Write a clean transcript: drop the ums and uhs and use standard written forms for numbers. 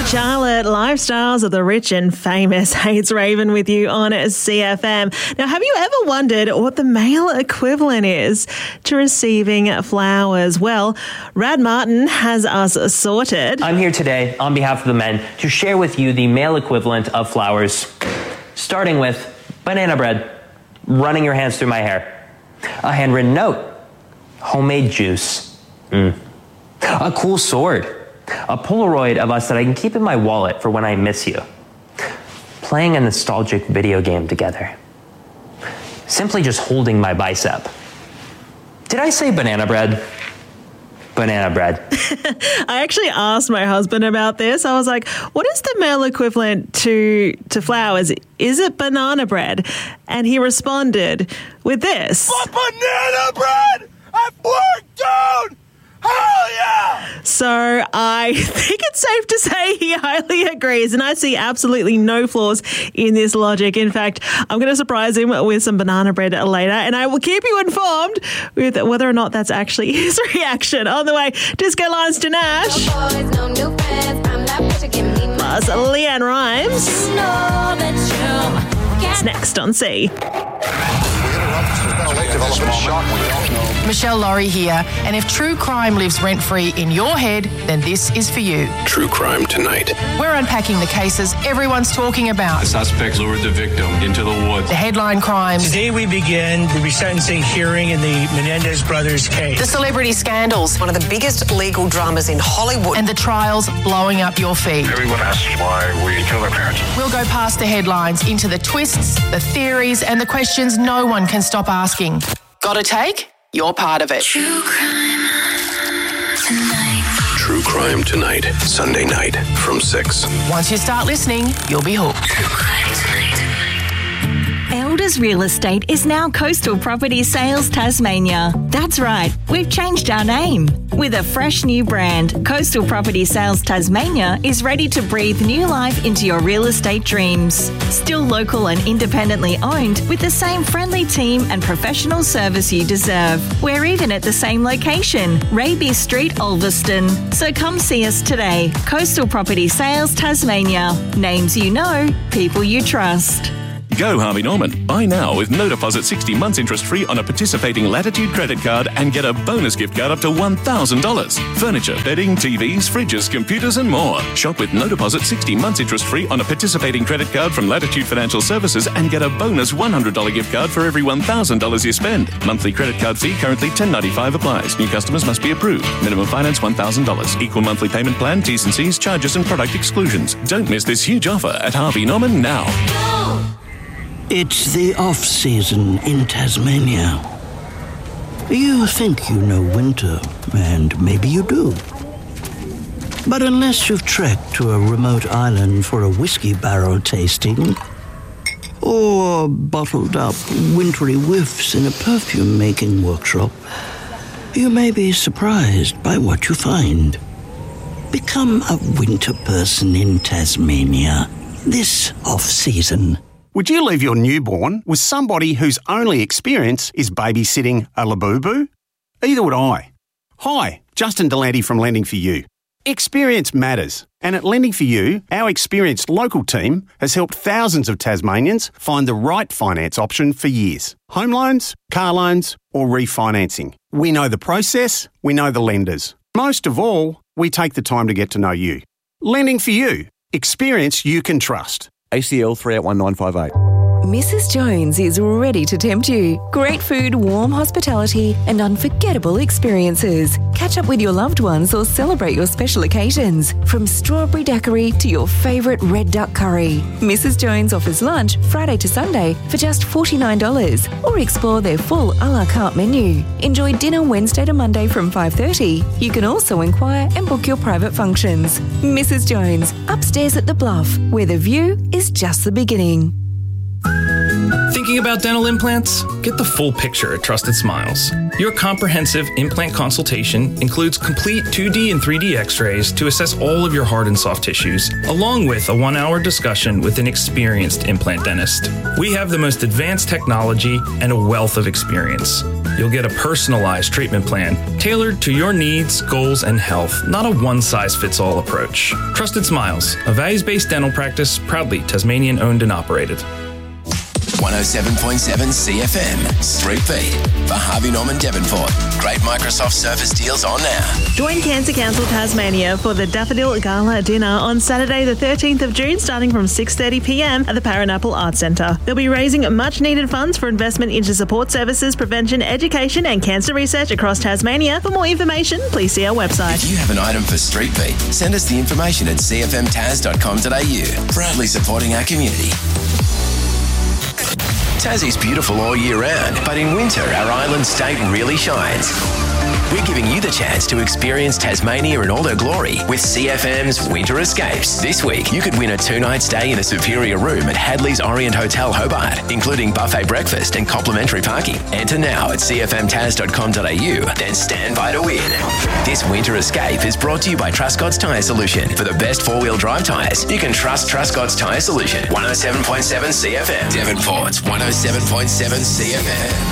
Charlotte, lifestyles of the rich and famous. Hey, it's Raven with you on CFM. Now, have you ever wondered what the male equivalent is to receiving flowers? Well, Rad Martin has us sorted. I'm here today on behalf of the men to share with you the male equivalent of flowers, starting with banana bread, running your hands through my hair, a handwritten note, homemade juice, a cool sword, a Polaroid of us that I can keep in my wallet for when I miss you, playing a nostalgic video game together, simply just holding my bicep. Did I say banana bread? Banana bread. I actually asked my husband about this. I was like, what is the male equivalent to flowers? Is it banana bread? And he responded with this. A banana bread at work, dude! Hell yeah! So I think it's safe to say he highly agrees, and I see absolutely no flaws in this logic. In fact, I'm going to surprise him with some banana bread later, and I will keep you informed with whether or not that's actually his reaction. On the way, Disco Lines to Nash. Plus Leanne Rimes. It's next on C. Michelle Laurie here, and if true crime lives rent-free in your head, then this is for you. True Crime Tonight. We're unpacking the cases everyone's talking about. The suspect lured the victim into the woods. The headline crimes. Today we begin the resentencing hearing in the Menendez brothers case. The celebrity scandals. One of the biggest legal dramas in Hollywood. And the trials blowing up your feed. Everyone asks why we kill their parents. We'll go past the headlines into the twists, the theories, and the questions no one can stop asking. Got a take? You're part of it. True Crime Tonight. True Crime Tonight, Sunday night from 6. Once you start listening, you'll be hooked. True Crime Tonight. Elders Real Estate is now Coastal Property Sales Tasmania. That's right, we've changed our name. With a fresh new brand, Coastal Property Sales Tasmania is ready to breathe new life into your real estate dreams. Still local and independently owned, with the same friendly team and professional service you deserve. We're even at the same location, Raby Street, Ulverston. So come see us today. Coastal Property Sales Tasmania. Names you know, people you trust. Go Harvey Norman. Buy now with no deposit 60 months interest free on a participating Latitude credit card and get a bonus gift card up to $1,000. Furniture, bedding, TVs, fridges, computers and more. Shop with no deposit 60 months interest free on a participating credit card from Latitude Financial Services and get a bonus $100 gift card for every $1,000 you spend. Monthly credit card fee currently $10.95 applies. New customers must be approved. Minimum finance $1,000. Equal monthly payment plan, T's and C's, charges and product exclusions. Don't miss this huge offer at Harvey Norman now. It's the off-season in Tasmania. You think you know winter, and maybe you do. But unless you've trekked to a remote island for a whiskey barrel tasting, or bottled up wintry whiffs in a perfume-making workshop, you may be surprised by what you find. Become a winter person in Tasmania this off-season. Would you leave your newborn with somebody whose only experience is babysitting a labubu? Either would I. Hi, Justin Delante from Lending for You. Experience matters, and at Lending for You, our experienced local team has helped thousands of Tasmanians find the right finance option for years. Home loans, car loans, or refinancing. We know the process, we know the lenders. Most of all, we take the time to get to know you. Lending for You. Experience you can trust. ACL 381958. Mrs. Jones is ready to tempt you. Great food, warm hospitality, and unforgettable experiences. Catch up with your loved ones or celebrate your special occasions. From strawberry daiquiri to your favourite red duck curry. Mrs. Jones offers lunch Friday to Sunday for just $49, or explore their full a la carte menu. Enjoy dinner Wednesday to Monday from 5:30. You can also inquire and book your private functions. Mrs. Jones, upstairs at the Bluff, where the view is just the beginning. Thinking Thinking about dental implants? Get the full picture at Trusted Smiles. Your comprehensive implant consultation includes complete 2D and 3D x-rays to assess all of your hard and soft tissues, along with a 1-hour discussion with an experienced implant dentist. We have the most advanced technology and a wealth of experience. You'll get a personalized treatment plan tailored to your needs, goals, and health, not a one-size-fits-all approach. Trusted Smiles, a values-based dental practice, proudly Tasmanian-owned and operated. 107.7 CFM, Street Beat, for Harvey Norman Devonport. Great Microsoft Surface deals on now. Join Cancer Council Tasmania for the Daffodil Gala Dinner on Saturday the 13th of June starting from 6:30pm at the Paranapple Arts Centre. They'll be raising much needed funds for investment into support services, prevention, education and cancer research across Tasmania. For more information, please see our website. If you have an item for Street Beat, send us the information at cfmtas.com.au. Proudly supporting our community. Tassie's beautiful all year round, but in winter, our island state really shines. We're giving you the chance to experience Tasmania in all her glory with CFM's Winter Escapes. This week, you could win a 2-night stay in a superior room at Hadley's Orient Hotel Hobart, including buffet breakfast and complimentary parking. Enter now at cfmtas.com.au, then stand by to win. This Winter Escape is brought to you by Truscott's Tyre Solution. For the best four-wheel drive tyres, you can trust Truscott's Tyre Solution. 107.7 CFM. Devonport's 107.7 CFM.